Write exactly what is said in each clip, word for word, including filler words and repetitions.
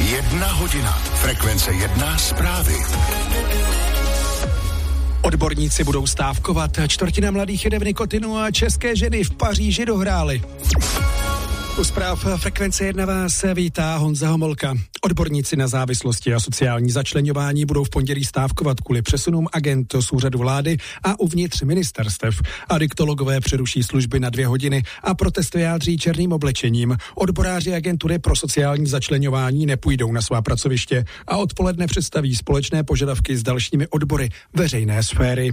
Jedna hodina. Frekvence jedna zprávy. Odborníci budou stávkovat, čtvrtina mladých jede v nikotinu a české ženy v Paříži dohrály. U zpráv Frekvence jedna vás vítá Honza Homolka. Odborníci na závislosti a sociální začleňování budou v pondělí stávkovat kvůli přesunům agent z úřadu vlády a uvnitř ministerstev. Adiktologové přeruší služby na dvě hodiny a protest vyjádří černým oblečením. Odboráři agentury pro sociální začleňování nepůjdou na svá pracoviště a odpoledne představí společné požadavky s dalšími odbory veřejné sféry.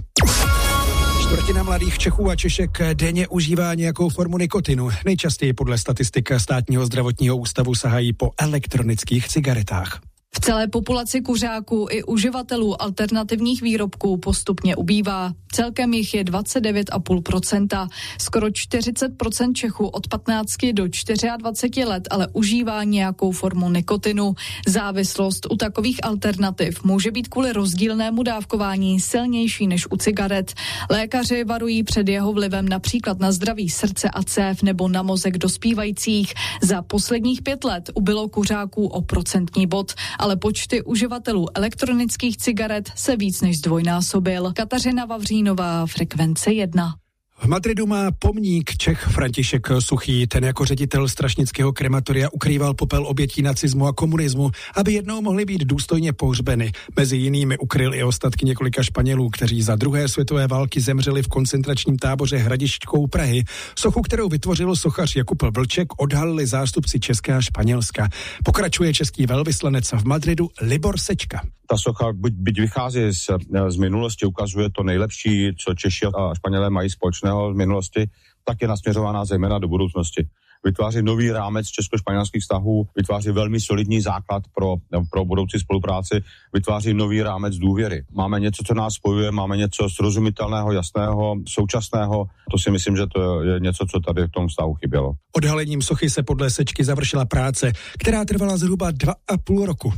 Čtvrtina mladých Čechů a Češek denně užívá nějakou formu nikotinu. Nejčastěji podle statistik Státního zdravotního ústavu sahají po elektronických cigaretách. V celé populaci kuřáků i uživatelů alternativních výrobků postupně ubývá. Celkem jich je dvacet devět celá pět procenta. Skoro čtyřicet procent Čechů od patnácti do dvaceti čtyř let ale užívá nějakou formu nikotinu. Závislost u takových alternativ může být kvůli rozdílnému dávkování silnější než u cigaret. Lékaři varují před jeho vlivem například na zdraví srdce a cév nebo na mozek dospívajících. Za posledních pět let ubylo kuřáků o procentní bod, ale počty uživatelů elektronických cigaret se víc než zdvojnásobil. Kateřina Vavřínová, Frekvence jedna. V Madridu má pomník Čech František Suchý. Ten jako ředitel strašnického krematoria ukrýval popel obětí nacismu a komunismu, aby jednou mohly být důstojně pohřbeny. Mezi jinými ukryl i ostatky několika Španělů, kteří za druhé světové války zemřeli v koncentračním táboře Hradišťkou u Prahy. Sochu, kterou vytvořil sochař Jakub Vlček, odhalili zástupci Česka a Španělska. Pokračuje český velvyslanec v Madridu Libor Sečka. Ta socha, byť, byť vychází z, z minulosti, ukazuje to nejlepší, co Češi a Španělé mají společného z minulosti, tak je nasměřovaná zejména do budoucnosti. Vytváří nový rámec česko-španělských vztahů, vytváří velmi solidní základ pro, pro budoucí spolupráci, vytváří nový rámec důvěry. Máme něco, co nás spojuje, máme něco srozumitelného, jasného, současného. To si myslím, že to je něco, co tady v tom vztahu chybělo. Odhalením sochy se podle Sečky završila práce, která trvala zhruba dva a půl roku.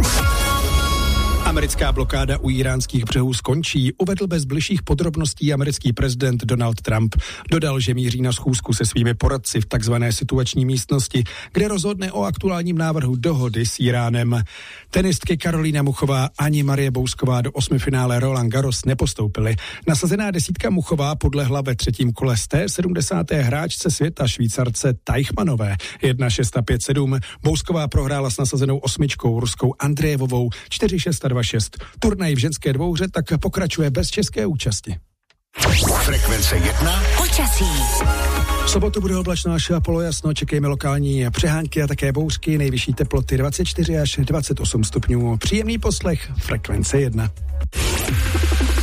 Americká blokáda u íránských břehů skončí, uvedl bez bližších podrobností americký prezident Donald Trump. Dodal, že míří na schůzku se svými poradci v takzvané situační místnosti, kde rozhodne o aktuálním návrhu dohody s Iránem. Tenistky Karolína Muchová ani Marie Bousková do osmifinále Roland Garros nepostoupily. Nasazená desítka Muchová podlehla ve třetím kole z té sedmdesáté hráčce světa Švýcarce Teichmannové jedna šest a pět sedm. Bousková prohrála s nasazenou osmičkou ruskou Andrejevovou čtyři šest a dva šest. Turnaj v ženské dvouhře tak pokračuje bez české účasti. Frekvence jedna. Počasí. V sobotu bude oblačno až polojasno, čekejme lokální přehánky a také bouřky, nejvyšší teploty dvacet čtyři až dvacet osm stupňů. Příjemný poslech Frekvence jedna.